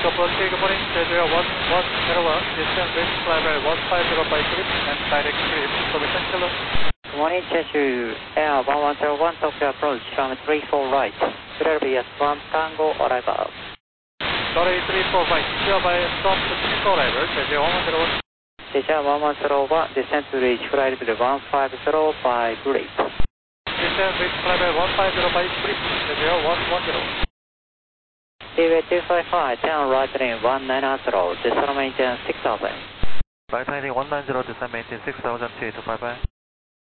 approach, good morning, Jeju 1101, descend with flyby 150 by grip and direct grip, information kilo. Good morning, Jeju Air 1101, Tokyo approach, runway 34 right, clear via Swan Tango arrival. Runway 34 right, clear by stop to Tango arrival, Jeju 1101. Jeju 1101, descend to reach flight level 150 by grip. Descend with flyby 150 by grip, Jeju 110. Seaway 255, turn right lane 190, descend maintain 6000. Right landing 190, descend maintain 6000, 2 to 5 bye.